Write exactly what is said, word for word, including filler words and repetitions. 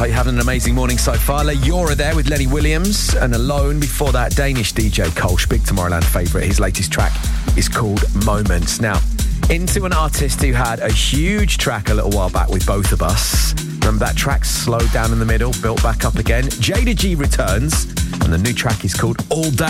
Hope you're having an amazing morning so far. You're there with Lenny Williams, and Alone. Before that, Danish D J Kolsch, big Tomorrowland favourite. His latest track is called Moments. Now, into an artist who had a huge track a little while back with Both of Us. Remember that track slowed down in the middle, built back up again? Jada G returns, and the new track is called All Day.